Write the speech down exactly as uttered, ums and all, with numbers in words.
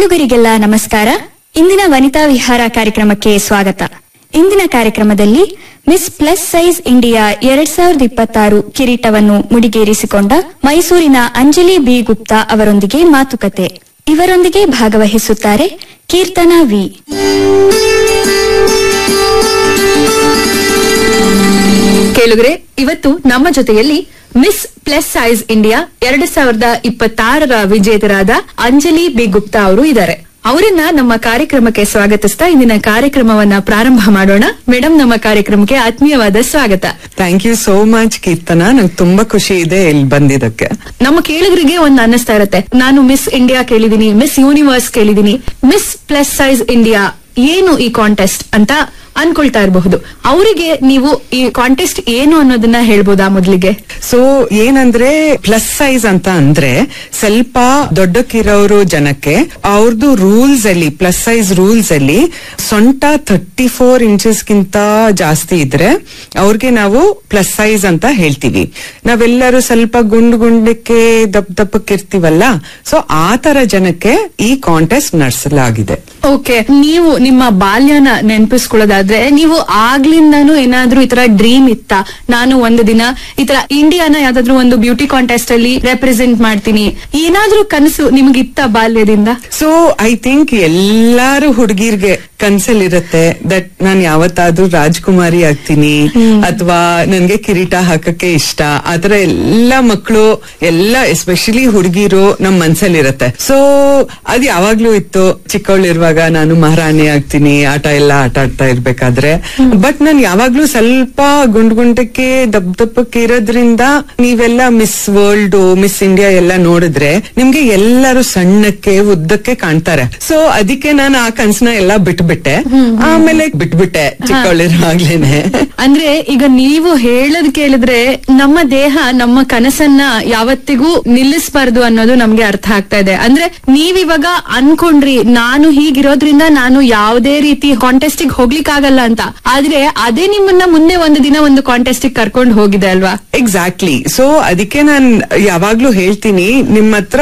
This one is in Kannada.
ಕೇಳುಗರಿಗೆಲ್ಲ ನಮಸ್ಕಾರ. ಇಂದಿನ ವನಿತಾ ವಿಹಾರ ಕಾರ್ಯಕ್ರಮಕ್ಕೆ ಸ್ವಾಗತ. ಇಂದಿನ ಕಾರ್ಯಕ್ರಮದಲ್ಲಿ ಮಿಸ್ ಪ್ಲಸ್ ಸೈಜ್ ಇಂಡಿಯಾ ಎರಡ್ ಸಾವಿರದ ಇಪ್ಪತ್ತಾರು ಕಿರೀಟವನ್ನು ಮುಡಿಗೇರಿಸಿಕೊಂಡ ಮೈಸೂರಿನ ಅಂಜಲಿ ಬಿ ಗುಪ್ತಾ ಅವರೊಂದಿಗೆ ಮಾತುಕತೆ. ಇವರೊಂದಿಗೆ ಭಾಗವಹಿಸುತ್ತಾರೆ ಕೀರ್ತನಾ ವಿ. ಕೇಳುಗರೆ, ಇವತ್ತು ನಮ್ಮ ಜೊತೆಯಲ್ಲಿ ಮಿಸ್ ಪ್ಲಸ್ ಸೈಜ್ ಇಂಡಿಯಾ ಎರಡ್ ಸಾವಿರದ ಇಪ್ಪತ್ತಾರರ ವಿಜೇತರಾದ ಅಂಜಲಿ ಬಿ ಗುಪ್ತಾ ಅವರು ಇದ್ದಾರೆ. ಅವರನ್ನ ನಮ್ಮ ಕಾರ್ಯಕ್ರಮಕ್ಕೆ ಸ್ವಾಗತಿಸ್ತಾ ಇಂದಿನ ಕಾರ್ಯಕ್ರಮವನ್ನ ಪ್ರಾರಂಭ ಮಾಡೋಣ. ಮೇಡಮ್, ನಮ್ಮ ಕಾರ್ಯಕ್ರಮಕ್ಕೆ ಆತ್ಮೀಯವಾದ ಸ್ವಾಗತ. Thank you so much Keerthana, ನಂಗೆ ತುಂಬಾ ಖುಷಿ ಇದೆ ಇಲ್ಲಿ ಬಂದಿದ್ದಕ್ಕೆ. ನಮ್ಮ ಕೇಳುಗರಿಗೆ ಒಂದು ಅನ್ನಿಸ್ತಾ ಇರತ್ತೆ, ನಾನು ಮಿಸ್ ಇಂಡಿಯಾ ಕೇಳಿದೀನಿ, ಮಿಸ್ ಯೂನಿವರ್ಸ್ ಕೇಳಿದೀನಿ, ಮಿಸ್ ಪ್ಲಸ್ ಸೈಜ್ ಇಂಡಿಯಾ ಏನು ಈ ಕಾಂಟೆಸ್ಟ್ ಅಂತ ಅನ್ಕೊಳ್ತಾ ಇರಬಹುದು. ಅವರಿಗೆ ನೀವು ಈ ಕಾಂಟೆಸ್ಟ್ ಏನು ಅನ್ನೋದನ್ನ ಹೇಳ್ಬೋದಾ ಮೊದಲಿಗೆ? ಸೊ ಏನಂದ್ರೆ ಪ್ಲಸ್ ಸೈಜ್ ಅಂತ ಅಂದ್ರೆ ಸ್ವಲ್ಪ ದೊಡ್ಡಕ್ಕಿರೋರು ಜನಕ್ಕೆ ಅವ್ರದ್ದು ರೂಲ್ಸ್ ಅಲ್ಲಿ, ಪ್ಲಸ್ ಸೈಜ್ ರೂಲ್ಸ್ ಅಲ್ಲಿ ಸೊಂಟ ಥರ್ಟಿ ಫೋರ್ ಇಂಚಸ್ ಗಿಂತ ಜಾಸ್ತಿ ಇದ್ರೆ ಅವ್ರಿಗೆ ನಾವು ಪ್ಲಸ್ ಸೈಜ್ ಅಂತ ಹೇಳ್ತೀವಿ. ನಾವೆಲ್ಲರೂ ಸ್ವಲ್ಪ ಗುಂಡು ಗುಂಡಕ್ಕೆ ದಪ್ಪ ದಪ್ಪಕ್ಕಿರ್ತೀವಲ್ಲ, ಸೊ ಆ ತರ ಜನಕ್ಕೆ ಈ ಕಾಂಟೆಸ್ಟ್ ನಡೆಸಲಾಗಿದೆ. ಓಕೆ, ನೀವು ನಿಮ್ಮ ಬಾಲ್ಯನ ನೆನಪಿಸ್ಕೊಳ್ಳೋದಾದ್ರೆ ನೀವು ಆಗ್ಲಿಂದಾನು ಏನಾದ್ರೂ ಈ ತರ ಡ್ರೀಮ್ ಇತ್ತ, ನಾನು ಒಂದು ದಿನ ಈ ತರ ಇಂಡಿಯಾನ ಯಾವ್ದಾದ್ರು ಒಂದು ಬ್ಯೂಟಿ ಕಾಂಟೆಸ್ಟ್ ಅಲ್ಲಿ ರೆಪ್ರೆಸೆಂಟ್ ಮಾಡ್ತೀನಿ, ಏನಾದ್ರೂ ಕನಸು ನಿಮ್ಗಿತ್ತ ಬಾಲ್ಯದಿಂದ? ಸೊ ಐ ಥಿಂಕ್ ಎಲ್ಲಾರು ಹುಡುಗಿರ್ಗೆ ಕನ್ಸಲ್ಲಿರತ್ತೆ ದಟ್ ನಾನ್ ಯಾವತ್ತಾದ್ರೂ ರಾಜ್ಕುಮಾರಿ ಆಗ್ತೀನಿ ಅಥವಾ ನನ್ಗೆ ಕಿರೀಟ ಹಾಕಕ್ಕೆ ಇಷ್ಟ. ಆತರ ಎಲ್ಲಾ ಮಕ್ಕಳು, ಎಲ್ಲ ಎಸ್ಪೆಷಲಿ ಹುಡುಗಿರು ನಮ್ ಮನ್ಸಲ್ಲಿರತ್ತೆ. ಸೊ ಅದ್ ಯಾವಾಗ್ಲೂ ಇತ್ತು. ಚಿಕ್ಕವಳಿರುವಾಗ ನಾನು ಮಹಾರಾಣಿ ಆಗ್ತೀನಿ ಆಟ ಎಲ್ಲ ಆಟ ಆಡ್ತಾ ಇರ್ಬೇಕಾದ್ರೆ. ಬಟ್ ನಾನ್ ಯಾವಾಗ್ಲೂ ಸ್ವಲ್ಪ ಗುಂಡ್ ಗುಂಡಕ್ಕೆ ದಪ್ಪ ದಪ್ಪಕ್ಕೆ ಇರೋದ್ರಿಂದ ನೀವೆಲ್ಲ ಮಿಸ್ ವರ್ಲ್ಡ್, ಮಿಸ್ ಇಂಡಿಯಾ ಎಲ್ಲ ನೋಡಿದ್ರೆ ನಿಮ್ಗೆ ಎಲ್ಲರೂ ಸಣ್ಣಕ್ಕೆ ಉದ್ದಕ್ಕೆ ಕಾಣ್ತಾರೆ. ಸೊ ಅದಕ್ಕೆ ನಾನು ಆ ಕನ್ಸನ ಎಲ್ಲ ಬಿಟ್ಬಿಟ್ಟೆ. ಆಮೇಲೆ ಬಿಟ್ಬಿಟ್ಟೆ ಚಿಕ್ಕವಳಿರುವಾಗ್ಲೇನೆ. ಅಂದ್ರೆ ಈಗ ನೀವು ಹೇಳದ್ ಕೇಳಿದ್ರೆ ನಮ್ಮ ದೇಹ ನಮ್ಮ ಕನಸನ್ನ ಯಾವತ್ತಿಗೂ ನಿಲ್ಲಿಸಬಾರ್ದು ಅನ್ನೋದು ನಮ್ಗೆ ಅರ್ಥ ಆಗ್ತಾ ಇದೆ. ಅಂದ್ರೆ ನೀವಿವಾಗ ಅನ್ಕೊಂಡ್ರಿ ನಾನು ಹೀಗಿರೋದ್ರಿಂದ ನಾನು ಯಾವುದೇ ರೀತಿ ಕಾಂಟೆಸ್ಟಿಗೆ ಹೋಗ್ಲಿಕ್ಕಾಗಲ್ಲ ಅಂತ, ಆದ್ರೆ ಅದೇ ನಿಮ್ಮನ್ನ ಮುಂದೆ ಒಂದು ದಿನ ಒಂದು ಕಾಂಟೆಸ್ಟಿಗೆ ಕರ್ಕೊಂಡು ಹೋಗಿದೆ ಅಲ್ವಾ? ಎಕ್ಸಾಕ್ಟ್ಲಿ. ಸೊ ಅದಕ್ಕೆ ನಾನ್ ಯಾವಾಗ್ಲೂ ಹೇಳ್ತೀನಿ, ನಿಮ್ಮ ಹತ್ರ